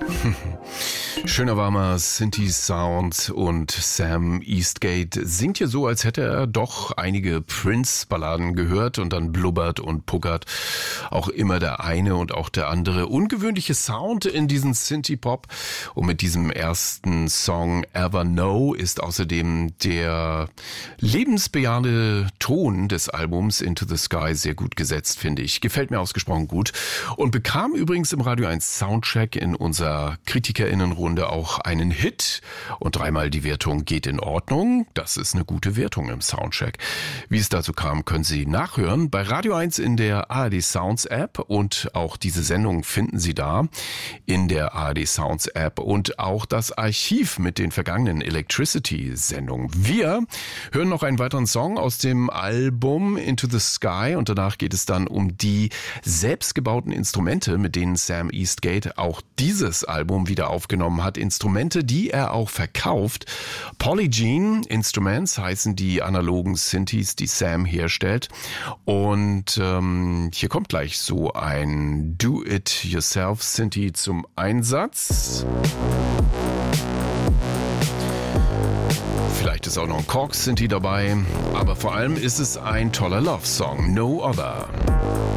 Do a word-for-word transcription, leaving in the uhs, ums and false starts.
Schöner warmer Synthi-Sound und Sam Eastgate singt hier so, als hätte er doch einige Prince-Balladen gehört und dann blubbert und puckert auch immer der eine und auch der andere. Ungewöhnliche Sound in diesen Synthie-Pop und mit diesem ersten Song Ever Know ist außerdem der lebensbejahende Ton des Albums Into the Sky sehr gut gesetzt, finde ich. Gefällt mir ausgesprochen gut und bekam übrigens im Radio eins Soundcheck in unserer KritikerInnenrunde auch einen Hit und dreimal die Wertung geht in Ordnung. Das ist eine gute Wertung im Soundcheck. Wie es dazu kam, können Sie nachhören bei Radio eins in der A R D Sounds App und auch diese Sendung finden Sie da in der A R D Sounds App und auch das Archiv mit den vergangenen Electricity-Sendungen. Wir hören noch einen weiteren Song aus dem Album Into the Sky und danach geht es dann um die selbstgebauten Instrumente, mit denen Sam Eastgate auch dieses Album wieder aufgenommen hat. Instrumente, die er auch verkauft. Polygene Instruments heißen die analogen Synthes, die Sam herstellt. Und ähm, hier kommt gleich so ein Do-It-Yourself Synthi zum Einsatz. Vielleicht ist auch noch ein Korg Synthi dabei, aber vor allem ist es ein toller Love-Song. No Other.